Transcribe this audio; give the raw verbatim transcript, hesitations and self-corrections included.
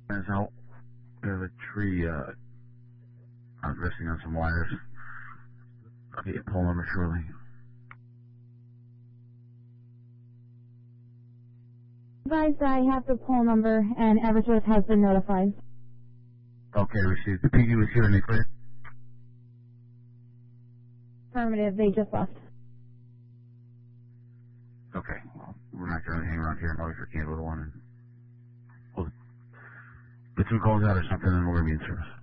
As out, we have a tree, uh, out resting on some wires. I'll get your pole number shortly. Guys, I have the poll number, and Eversource has been notified. Okay, received. The P D was here and they cleared? Affirmative, they just left. Okay, well, we're not going to hang around here and always for Candle one. And we'll get some calls out or something, and we're going to be in service.